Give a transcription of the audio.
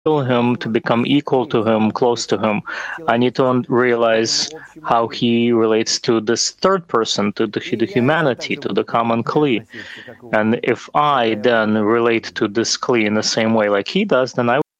him, to become equal to him, close to him, I need to realize how he relates to this third person, to the humanity, to the common Kli. And if I then relate to this Kli in the same way like he does, then I